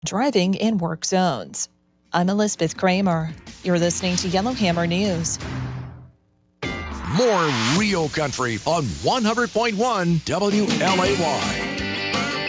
driving in work zones. I'm Elizabeth Kramer. You're listening to Yellowhammer News. More real country on 100.1 WLAY.